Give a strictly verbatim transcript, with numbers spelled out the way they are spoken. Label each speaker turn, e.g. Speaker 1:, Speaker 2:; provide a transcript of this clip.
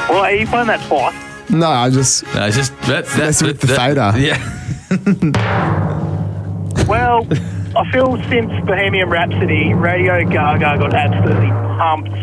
Speaker 1: Well, you find that twice.
Speaker 2: No, I just
Speaker 3: No, it's just that, that,
Speaker 2: messing with the
Speaker 3: that-
Speaker 2: fader.
Speaker 3: Yeah.
Speaker 1: Well, I feel since Bohemian Rhapsody, Radio Gaga got absolutely pumped